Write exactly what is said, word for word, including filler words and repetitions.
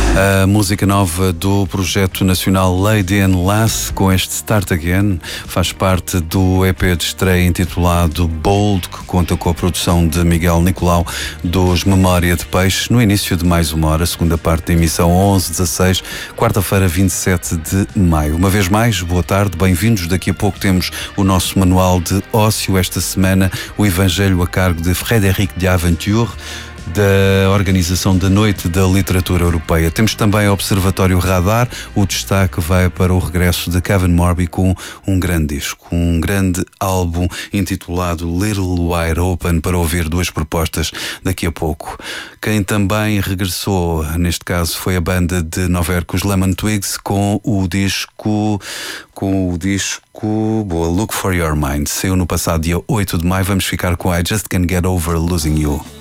A música nova do projeto nacional Lady and Lass, com este Start Again, faz parte do E P de estreia intitulado Bold, que conta com a produção de Miguel Nicolau dos Memória de Peixe, no início de mais uma hora, segunda parte da emissão onze dezasseis, quarta-feira vinte e sete de maio. Uma vez mais, boa tarde, bem-vindos. Daqui a pouco temos o nosso manual de ócio. Esta semana, o Evangelho a cargo de Frédéric de Aventure, da Organização da Noite da Literatura Europeia. Temos também o Observatório Radar. O destaque vai para o regresso de Kevin Morby com um grande disco, um grande álbum intitulado Little Wide Open, para ouvir duas propostas daqui a pouco. Quem também regressou, neste caso, foi a banda de Nova Iorque, os Lemon Twigs, com o disco com o disco boa, Look for Your Mind. Saiu no passado dia oito de maio. Vamos ficar com I Just Can't Get Over Losing You.